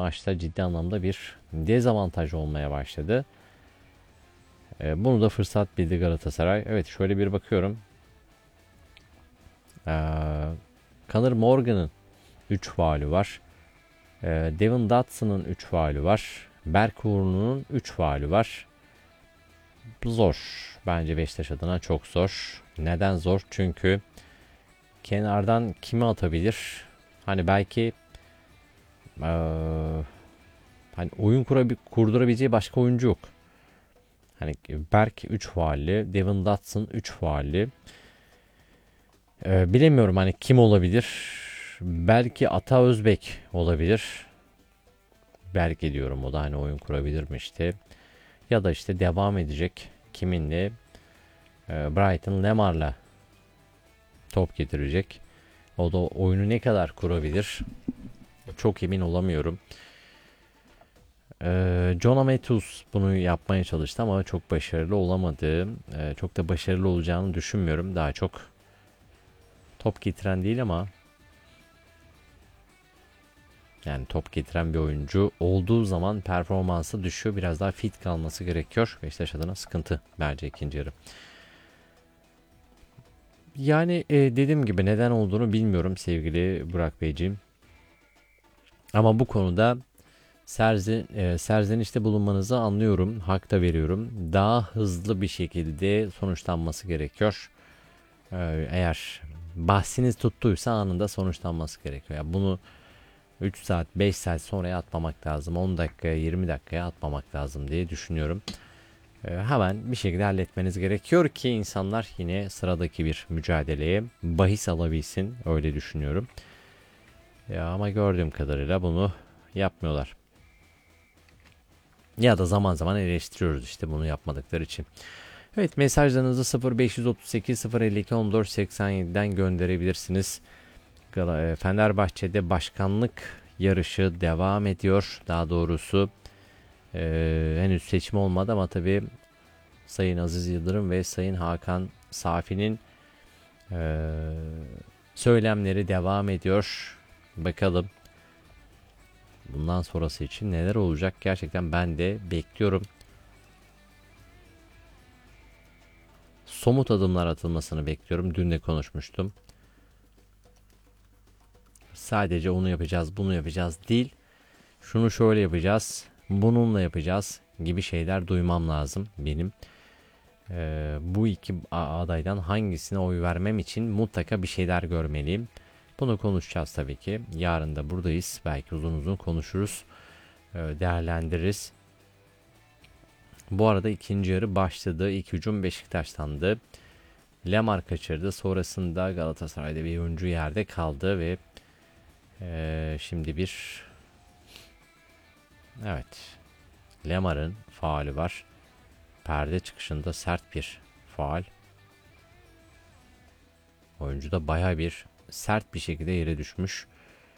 maçta ciddi anlamda bir dezavantaj olmaya başladı. Bunu da fırsat bildi Galatasaray. Evet, şöyle bir bakıyorum. Conor Morgan'ın 3 faulü var. Devin Dodson'ın 3 faulü var. Berk Uğurlu'nun 3 faulü var. Zor. Bence Beşiktaş adına çok zor. Neden zor? Çünkü kenardan kimi atabilir? Hani belki hani oyun kurdurabileceği başka oyuncu yok. Hani Berk 3 faulli, Devin Dotson 3 faulli. Bilemiyorum hani kim olabilir? Belki Ata Özbek olabilir. Belki diyorum, o da hani oyun kurabilir mi işte. Ya da işte devam edecek kiminle? Brighton Lemar'la top getirecek. O da oyunu ne kadar kurabilir? Çok emin olamıyorum. John Ametus bunu yapmaya çalıştı ama çok başarılı olamadı. Çok da başarılı olacağını düşünmüyorum. Daha çok top getiren değil ama yani top getiren bir oyuncu olduğu zaman performansı düşüyor. Biraz daha fit kalması gerekiyor. Beşiktaş adına sıkıntı bence ikinci yarı. Yani dediğim gibi neden olduğunu bilmiyorum sevgili Burak Beyciğim. Ama bu konuda serzenişte bulunmanızı anlıyorum. Hak da veriyorum. Daha hızlı bir şekilde sonuçlanması gerekiyor. Eğer bahsiniz tuttuysa anında sonuçlanması gerekiyor. Yani bunu 3 saat 5 saat sonraya atmamak lazım. 10 dakikaya 20 dakikaya atmamak lazım diye düşünüyorum. Hemen bir şekilde halletmeniz gerekiyor ki insanlar yine sıradaki bir mücadeleye bahis alabilsin. Öyle düşünüyorum. Ama gördüğüm kadarıyla bunu yapmıyorlar. Ya da zaman zaman eleştiriyoruz işte bunu yapmadıkları için. Evet, mesajlarınızı 0538 052 14 87'den gönderebilirsiniz. Fenerbahçe'de başkanlık yarışı devam ediyor. Daha doğrusu henüz seçim olmadı ama tabii Sayın Aziz Yıldırım ve Sayın Hakan Safi'nin söylemleri devam ediyor. Bakalım bundan sonrası için neler olacak, gerçekten ben de bekliyorum. Somut adımlar atılmasını bekliyorum. Dün de konuşmuştum. Sadece onu yapacağız, bunu yapacağız değil. Şunu şöyle yapacağız, bununla yapacağız gibi şeyler duymam lazım benim. Bu iki adaydan hangisine oy vermem için mutlaka bir şeyler görmeliyim. Bunu konuşacağız tabii ki. Yarın da buradayız. Belki uzun uzun konuşuruz. Değerlendiririz. Bu arada ikinci yarı başladı. İlk hücum Beşiktaş'tandı. Lemar kaçırdı. Sonrasında Galatasaray'da bir oyuncu yerde kaldı ve şimdi evet, Lemar'ın faulü var. Perde çıkışında sert bir faul. Oyuncu da baya bir sert bir şekilde yere düşmüş.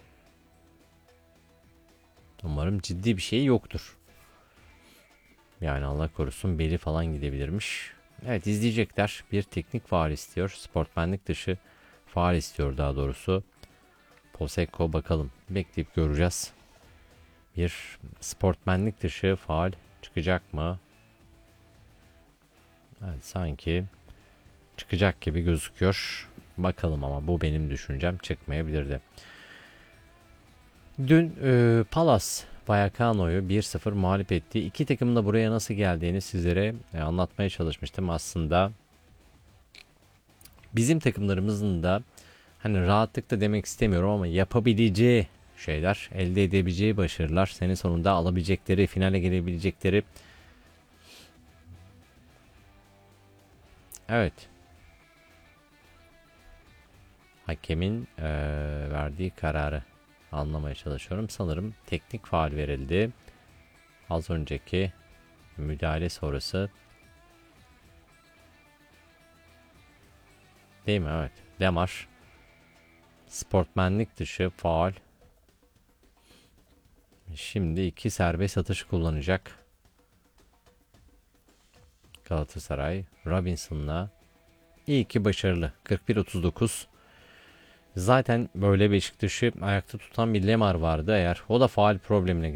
Umarım ciddi bir şey yoktur. Yani Allah korusun beli falan gidebilirmiş. Evet, izleyecekler. Bir teknik faul istiyor. Sportmenlik dışı faul istiyor daha doğrusu. Poseko, bakalım. Bekleyip göreceğiz. Bir sportmenlik dışı faul çıkacak mı? Evet, sanki çıkacak gibi gözüküyor. Bakalım, ama bu benim düşüncem, çıkmayabilirdi. Dün Palas Vallecano'yu 1-0 mağlup etti. İki takımın da buraya nasıl geldiğini sizlere anlatmaya çalışmıştım. Aslında bizim takımlarımızın da hani rahatlıkla demek istemiyorum ama yapabileceği şeyler, elde edebileceği başarılar, sene sonunda alabilecekleri, finale gelebilecekleri. Evet. Hakemin verdiği kararı anlamaya çalışıyorum. Sanırım teknik faul verildi. Az önceki müdahale sonrası. Değil mi? Evet. Lemar. Sportmenlik dışı faul. Şimdi iki serbest atış kullanacak Galatasaray. Robinson'la iyi ki başarılı. 41-39. Zaten böyle Beşiktaş'ı ayakta tutan bir Lemar vardı eğer. O da faul problemine